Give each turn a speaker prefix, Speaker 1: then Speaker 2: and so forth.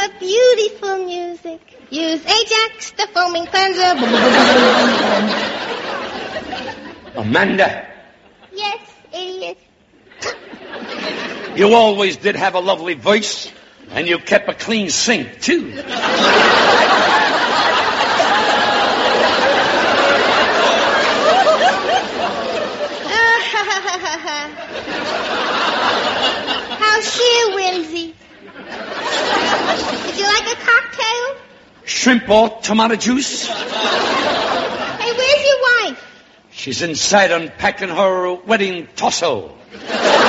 Speaker 1: the beautiful music. Use Ajax, the foaming cleanser.
Speaker 2: Amanda.
Speaker 1: Yes, idiot.
Speaker 2: You always did have a lovely voice, and you kept a clean sink, too.
Speaker 1: How's she, Whimsy? Would you like a cocktail?
Speaker 2: Shrimp or tomato juice?
Speaker 1: Hey, where's your wife?
Speaker 2: She's inside unpacking her wedding torso.